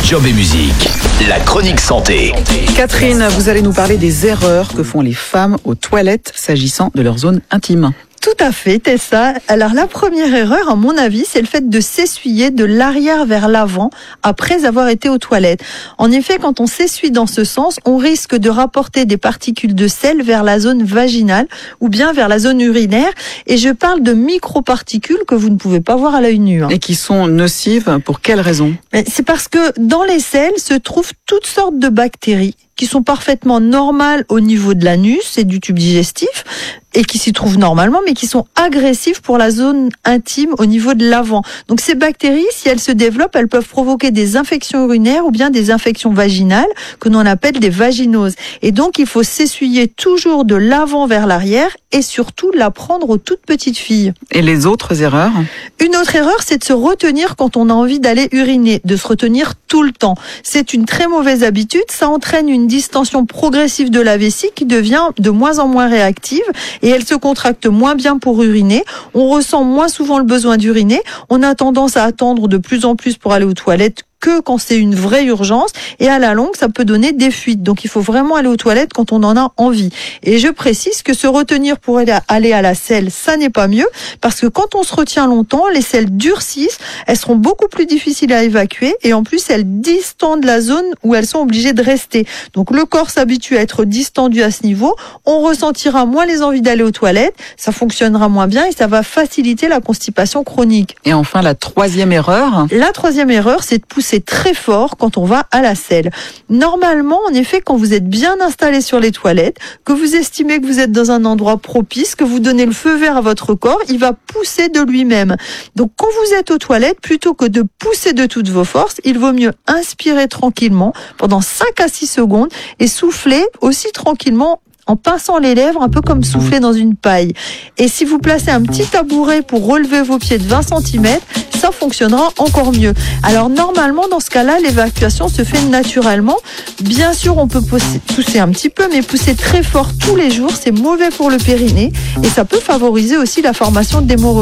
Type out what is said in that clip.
Job et musique, la chronique santé. Catherine, vous allez nous parler des erreurs que font les femmes aux toilettes s'agissant de leur zone intime. Tout à fait, Tessa. Alors la première erreur, à mon avis, c'est le fait de s'essuyer de l'arrière vers l'avant après avoir été aux toilettes. En effet, quand on s'essuie dans ce sens, on risque de rapporter des particules de sel vers la zone vaginale ou bien vers la zone urinaire. Et je parle de microparticules que vous ne pouvez pas voir à l'œil nu. Et qui sont nocives pour quelles raisons ? C'est parce que dans les selles se trouvent toutes sortes de bactéries qui sont parfaitement normales au niveau de l'anus et du tube digestif, et qui s'y trouvent normalement, mais qui sont agressives pour la zone intime au niveau de l'avant. Donc ces bactéries, si elles se développent, elles peuvent provoquer des infections urinaires ou bien des infections vaginales, que l'on appelle des vaginoses. Et donc il faut s'essuyer toujours de l'avant vers l'arrière, et surtout l'apprendre aux toutes petites filles. Et les autres erreurs ? Une autre erreur, c'est de se retenir quand on a envie d'aller uriner, de se retenir tout le temps. C'est une très mauvaise habitude, ça entraîne une distension progressive de la vessie qui devient de moins en moins réactive et elle se contracte moins bien pour uriner. On ressent moins souvent le besoin d'uriner. On a tendance à attendre de plus en plus pour aller aux toilettes que quand c'est une vraie urgence, et à la longue, ça peut donner des fuites. Donc, il faut vraiment aller aux toilettes quand on en a envie. Et je précise que se retenir pour aller à la selle, ça n'est pas mieux, parce que quand on se retient longtemps, les selles durcissent, elles seront beaucoup plus difficiles à évacuer, et en plus, elles distendent la zone où elles sont obligées de rester. Donc, le corps s'habitue à être distendu à ce niveau, on ressentira moins les envies d'aller aux toilettes, ça fonctionnera moins bien, et ça va faciliter la constipation chronique. Et enfin, la troisième erreur ? La troisième erreur, c'est de pousser très fort quand on va à la selle. Normalement, en effet, quand vous êtes bien installé sur les toilettes, que vous estimez que vous êtes dans un endroit propice, que vous donnez le feu vert à votre corps, il va pousser de lui-même. Donc, quand vous êtes aux toilettes, plutôt que de pousser de toutes vos forces, il vaut mieux inspirer tranquillement pendant 5 à 6 secondes et souffler aussi tranquillement en pinçant les lèvres, un peu comme souffler dans une paille. Et si vous placez un petit tabouret pour relever vos pieds de 20 cm, ça fonctionnera encore mieux. Alors normalement, dans ce cas-là, l'évacuation se fait naturellement. Bien sûr, on peut pousser un petit peu, mais pousser très fort tous les jours, c'est mauvais pour le périnée et ça peut favoriser aussi la formation d'hémorroïdes.